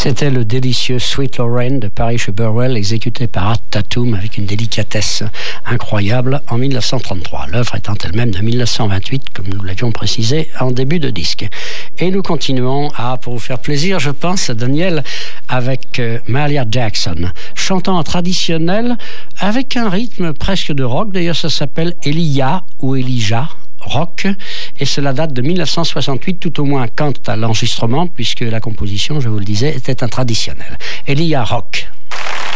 C'était le délicieux Sweet Lorraine de Parish Burwell, exécuté par Art Tatum avec une délicatesse incroyable en 1933. L'œuvre étant elle-même de 1928, comme nous l'avions précisé en début de disque. Et nous continuons pour vous faire plaisir, je pense, Daniel, avec Mahalia Jackson, chantant en traditionnel avec un rythme presque de rock. D'ailleurs, ça s'appelle Elijah ou Elijah rock, et cela date de 1968, tout au moins quant à l'enregistrement, puisque la composition, je vous le disais, était un traditionnel. Elijah rock.